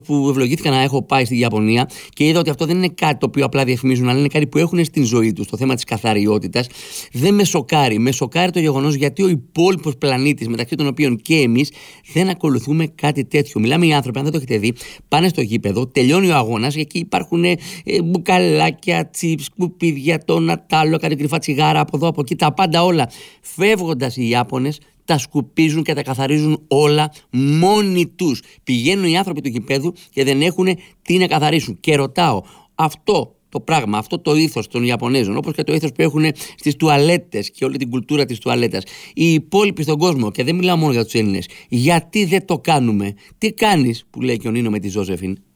που ευλογήθηκα να έχω πάει στη Ιαπωνία και είδα ότι αυτό δεν είναι κάτι το οποίο απλά διαφημίζουν, αλλά είναι κάτι που έχουν στην ζωή τους. Το θέμα της καθαριότητας δεν με σοκάρει. Με σοκάρει το γεγονός γιατί ο υπόλοιπος πλανήτης, μεταξύ των οποίων και εμείς, δεν ακολουθούμε κάτι τέτοιο. Μιλάμε οι άνθρωποι, αν δεν το έχετε δει, πάνε στο γήπεδο, τελειώνει ο αγώνας, εκεί υπάρχουν μπουκαλάκια, τσιπ, σκουπίδια, το νατάλο, κάτι κρυφά τσιγάρα από εδώ, από εκεί, τα πάντα όλα. Φεύγοντας οι Ιάπωνες, τα σκουπίζουν και τα καθαρίζουν όλα μόνοι τους. Πηγαίνουν οι άνθρωποι του γηπέδου και δεν έχουν τι να καθαρίσουν. Και ρωτάω, αυτό το πράγμα, αυτό το ήθος των Ιαπωνέζων, όπως και το ήθος που έχουν στις τουαλέτες και όλη την κουλτούρα της τουαλέτας, οι υπόλοιποι στον κόσμο, και δεν μιλάω μόνο για τους Έλληνες, γιατί δεν το κάνουμε? Τι κάνεις, που λέει και ο Νίνο με τη Ζώζεφιν?